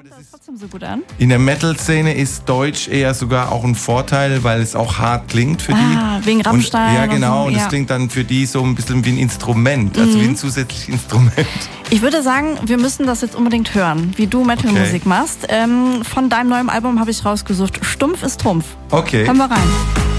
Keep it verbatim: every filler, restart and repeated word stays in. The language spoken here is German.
kommt das trotzdem so gut an? In der Metal-Szene ist Deutsch eher sogar auch ein Vorteil, weil es auch hart klingt für die. Ah, wegen Rammstein. Und, ja, genau. So, und es ja. klingt dann für die so ein bisschen wie ein Instrument, also mhm. wie ein zusätzliches Instrument. Ich würde sagen, wir müssen das jetzt unbedingt hören, wie du Metal-Musik okay. machst. Ähm, von deinem neuen Album habe ich rausgesucht, Stumpf ist Trumpf. Okay. Hören wir rein.